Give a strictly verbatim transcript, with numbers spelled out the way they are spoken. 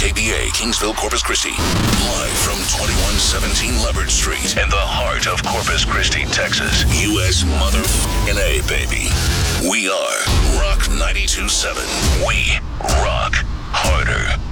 K B A, Kingsville, Corpus Christi. Live from twenty-one seventeen Leopard Street in the heart of Corpus Christi, Texas. U S motherfucking A, baby. We are Rock ninety-two point seven. We rock harder.